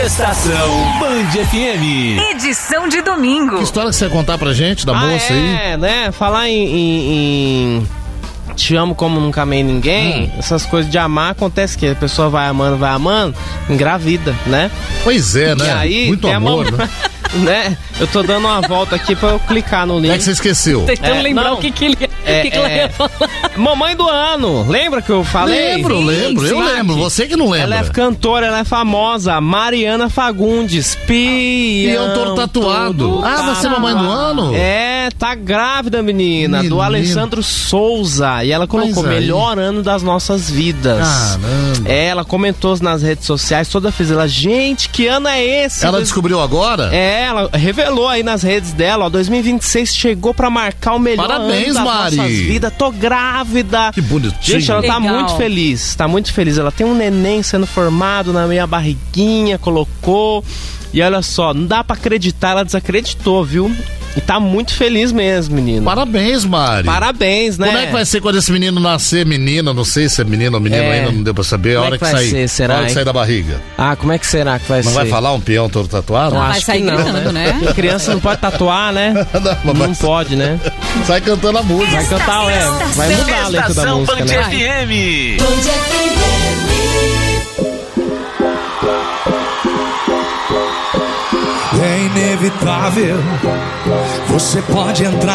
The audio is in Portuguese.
Estação Band FM. Edição de domingo. Que história que você ia contar pra gente da moça aí? Né? Falar em te amo como nunca amei ninguém, essas coisas de amar acontece que a pessoa vai amando, engravida, né? Pois é, né? E aí, muito amor, né? Né? Eu tô dando uma volta aqui pra eu clicar no link. É que você esqueceu. Tentando lembrar o que ela ia falar. Mamãe do ano, lembra que eu falei? Lembro, eu lembro. Você que não lembra. Ela é cantora, ela é famosa, Mariana Fagundes, Peão todo tatuado. Você é mamãe do ano? É, tá grávida, menina, do Alessandro Souza. E ela colocou melhor ano das nossas vidas. Caramba. Ela comentou nas redes sociais, toda feliz. Ela, gente, que ano é esse? Ela descobriu agora? Ela revelou aí nas redes dela, ó, 2026 chegou pra marcar o melhor Parabéns, ano das Mari. nossas vidas. Tô grávida. Que bonitinho. Gente, ela tá muito feliz, Ela tem um neném sendo formado na minha barriguinha, colocou. E olha só, não dá pra acreditar, ela desacreditou, viu? E tá muito feliz mesmo, menino. Parabéns, Mari. Parabéns, né? Como é que vai ser quando esse menino nascer? Menina, não sei se é menino ou menino ainda, não deu pra saber. A hora que sair. Será? A hora que sair da barriga. Como é que será que vai ser? Não vai falar um peão todo tatuado? Não, vai sair gritando, né? Criança não pode tatuar, né? Não pode, né? Sai cantando a música. Vai cantar, vai mudar a letra da música, né? FM. É inevitável, você pode entrar